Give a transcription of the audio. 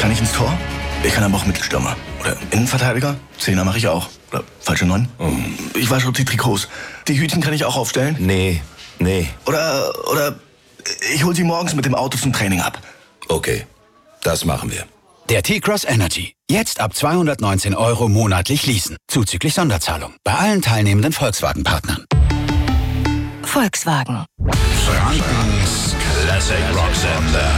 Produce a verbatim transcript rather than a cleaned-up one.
Kann ich ins Tor? Ich kann aber auch Mittelstürmer. Oder Innenverteidiger? Zehner mache ich auch. Oder falsche Neun? Oh. Ich wasche die Trikots. Die Hütchen kann ich auch aufstellen? Nee, nee. Oder, oder ich hol sie morgens mit dem Auto zum Training ab. Okay, das machen wir. Der T-Cross Energy. Jetzt ab zweihundertneunzehn Euro monatlich leasen. Zuzüglich Sonderzahlung. Bei allen teilnehmenden Volkswagen-Partnern. Volkswagen. Frankens Classic Rock Sender.